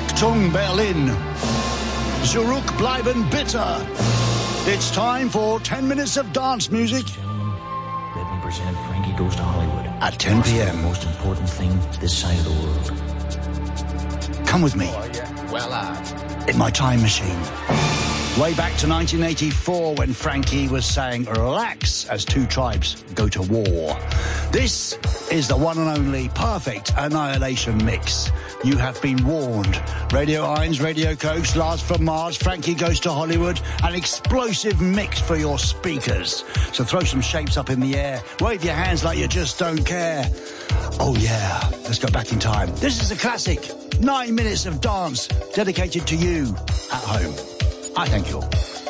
Achtung Berlin. Zurück bleiben bitte. It's time for 10 minutes of dance music. Gentlemen, let me present Frankie Goes to Hollywood. At 10 p.m. The most important thing this side of the world. Come with me. Oh, yeah. Well, in my time machine. Way back to 1984 when Frankie was saying relax as two tribes go to war. This is the one and only perfect Annihilation mix. You have been warned. Radio 1, Radio Coast, Lars from Mars, Frankie Goes to Hollywood, an explosive mix for your speakers. So throw some shapes up in the air, wave your hands like you just don't care. Oh yeah, let's go back in time. This is a classic. 9 minutes of dance dedicated to you at home. I thank you all.